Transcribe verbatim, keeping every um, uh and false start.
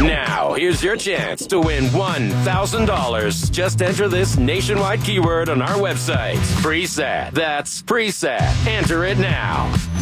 Now, here's your chance to win one thousand dollars. Just enter this nationwide keyword on our website. Preset. That's preset. Enter it now.